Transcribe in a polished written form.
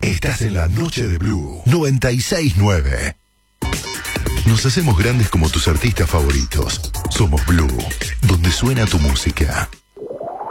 Estás en la noche de Blue 96.9. Nos hacemos grandes como tus artistas favoritos. Somos Blue, donde suena tu música.